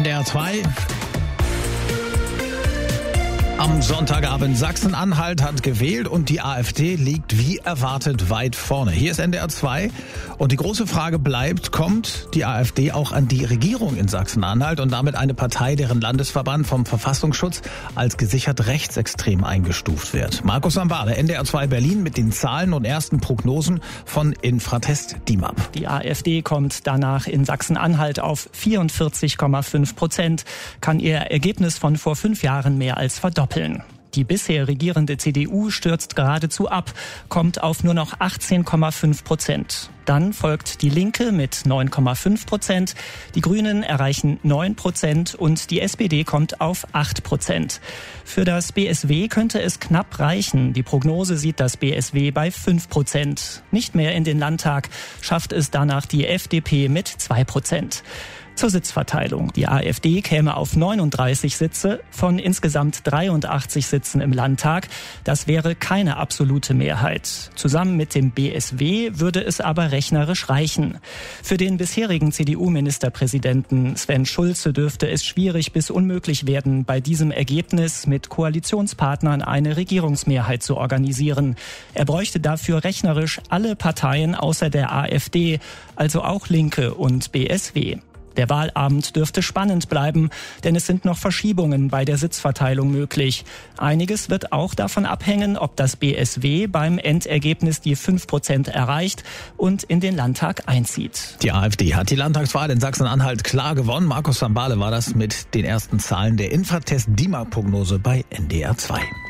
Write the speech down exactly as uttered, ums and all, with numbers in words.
D R zwei. Am Sonntagabend Sachsen-Anhalt hat gewählt und die AfD liegt wie erwartet weit vorne. Hier ist N D R zwei und die große Frage bleibt, kommt die AfD auch an die Regierung in Sachsen-Anhalt und damit eine Partei, deren Landesverband vom Verfassungsschutz als gesichert rechtsextrem eingestuft wird? Markus Sambale, N D R zwei Berlin mit den Zahlen und ersten Prognosen von Infratest D I M A P. Die AfD kommt danach in Sachsen-Anhalt auf vierundvierzig Komma fünf Prozent, kann ihr Ergebnis von vor fünf Jahren mehr als verdoppeln. Die bisher regierende C D U stürzt geradezu ab, kommt auf nur noch achtzehn Komma fünf Prozent. Dann folgt die Linke mit neun Komma fünf Prozent, die Grünen erreichen neun Prozent und die S P D kommt auf acht Prozent. Für das B S W könnte es knapp reichen. Die Prognose sieht das B S W bei fünf Prozent. Nicht mehr in den Landtag schafft es danach die F D P mit zwei Prozent. Zur Sitzverteilung. Die AfD käme auf neununddreißig Sitze von insgesamt dreiundachtzig Sitzen im Landtag. Das wäre keine absolute Mehrheit. Zusammen mit dem B S W würde es aber rechnerisch reichen. Für den bisherigen C D U-Ministerpräsidenten Sven Schulze dürfte es schwierig bis unmöglich werden, bei diesem Ergebnis mit Koalitionspartnern eine Regierungsmehrheit zu organisieren. Er bräuchte dafür rechnerisch alle Parteien außer der AfD, also auch Linke und B S W. Der Wahlabend dürfte spannend bleiben, denn es sind noch Verschiebungen bei der Sitzverteilung möglich. Einiges wird auch davon abhängen, ob das B S W beim Endergebnis die fünf Prozent erreicht und in den Landtag einzieht. Die AfD hat die Landtagswahl in Sachsen-Anhalt klar gewonnen. Markus Sambale war das mit den ersten Zahlen der Infratest D I M A P Prognose bei N D R zwei.